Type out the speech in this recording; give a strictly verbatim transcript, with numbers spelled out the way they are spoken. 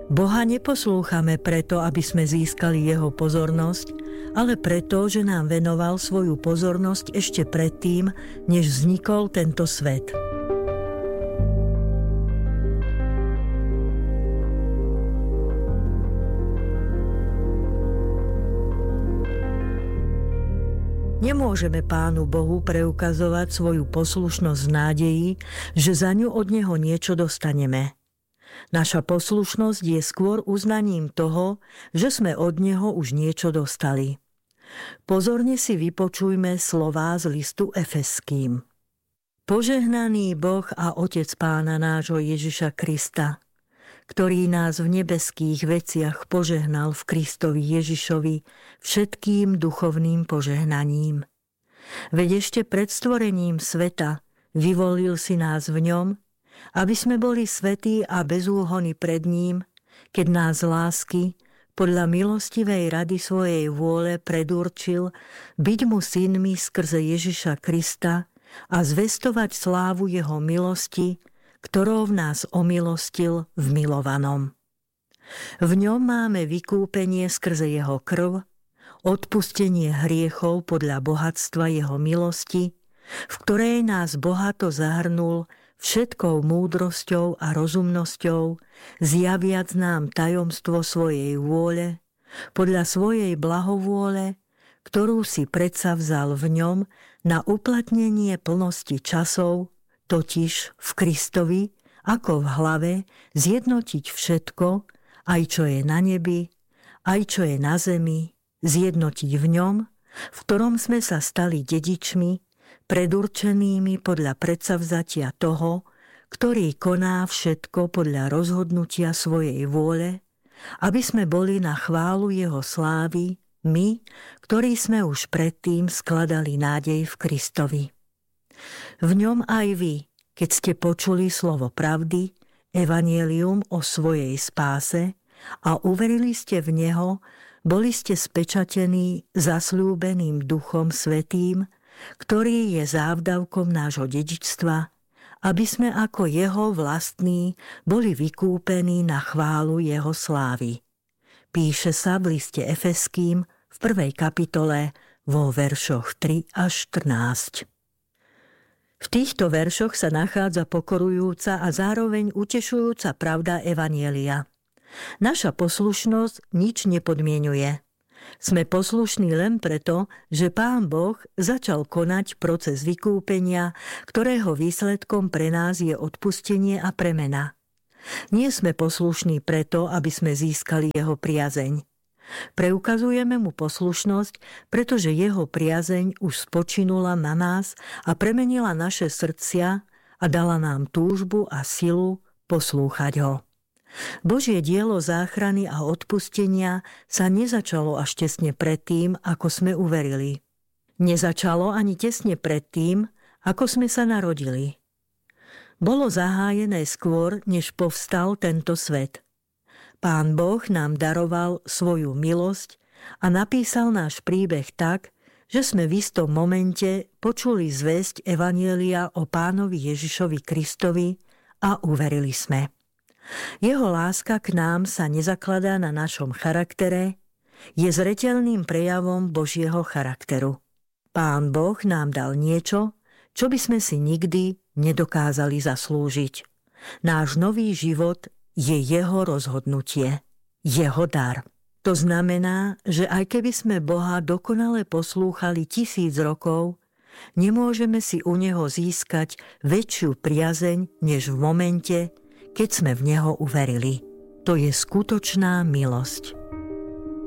Boha neposlúchame preto, aby sme získali jeho pozornosť, ale preto, že nám venoval svoju pozornosť ešte predtým, než vznikol tento svet. Nemôžeme Pánu Bohu preukazovať svoju poslušnosť v nádeji, že za ňu od Neho niečo dostaneme. Naša poslušnosť je skôr uznaním toho, že sme od Neho už niečo dostali. Pozorne si vypočujme slová z listu Efeským. Požehnaný Boh a Otec Pána nášho Ježiša Krista, ktorý nás v nebeských veciach požehnal v Kristovi Ježišovi všetkým duchovným požehnaním. Veď ešte pred stvorením sveta vyvolil si nás v ňom, aby sme boli svätí a bez úhony pred ním, keď nás z lásky, podľa milostivej rady svojej vôle predurčil byť mu synmi skrze Ježiša Krista a zvestovať slávu jeho milosti, ktorou v nás omilostil v milovanom. V ňom máme vykúpenie skrze jeho krv, odpustenie hriechov podľa bohatstva jeho milosti, v ktorej nás bohato zahrnul všetkou múdrosťou a rozumnosťou, zjaviac nám tajomstvo svojej vôle, podľa svojej blahovôle, ktorú si predsa vzal v ňom na uplatnenie plnosti časov, totiž v Kristovi, ako v hlave, zjednotiť všetko, aj čo je na nebi, aj čo je na zemi, zjednotiť v ňom, v ktorom sme sa stali dedičmi, predurčenými podľa predsavzatia toho, ktorý koná všetko podľa rozhodnutia svojej vôle, aby sme boli na chválu jeho slávy, my, ktorí sme už predtým skladali nádej v Kristovi. V ňom aj vy, keď ste počuli slovo pravdy, evanjelium o svojej spáse a uverili ste v neho, boli ste spečatení zasľúbeným Duchom Svätým, ktorý je závdavkom nášho dedičstva, aby sme ako jeho vlastní boli vykúpení na chválu jeho slávy. Píše sa v liste Efeským v prvej kapitole vo veršoch tri až štrnásť. V týchto veršoch sa nachádza pokorujúca a zároveň utešujúca pravda evanjelia. Naša poslušnosť nič nepodmienuje. Sme poslušní len preto, že Pán Boh začal konať proces vykúpenia, ktorého výsledkom pre nás je odpustenie a premena. Nie sme poslušní preto, aby sme získali jeho priazeň. Preukazujeme mu poslušnosť, pretože jeho priazeň už spočinula na nás a premenila naše srdcia a dala nám túžbu a silu poslúchať ho. Božie dielo záchrany a odpustenia sa nezačalo až tesne predtým, ako sme uverili. Nezačalo ani tesne predtým, ako sme sa narodili. Bolo zahájené skôr, než povstal tento svet. Pán Boh nám daroval svoju milosť a napísal náš príbeh tak, že sme v istom momente počuli zvesť evanjelia o Pánovi Ježišovi Kristovi a uverili sme. Jeho láska k nám sa nezakladá na našom charaktere, je zreteľným prejavom Božieho charakteru. Pán Boh nám dal niečo, čo by sme si nikdy nedokázali zaslúžiť. Náš nový život je jeho rozhodnutie, jeho dar. To znamená, že aj keby sme Boha dokonale poslúchali tisíc rokov, nemôžeme si u neho získať väčšiu priazeň, než v momente, keď sme v neho uverili. To je skutočná milosť.